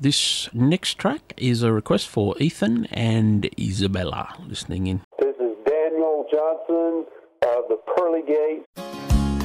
This next track is a request for Ethan and Isabella listening in. This is Daniel Johnson of the Pearly Gates.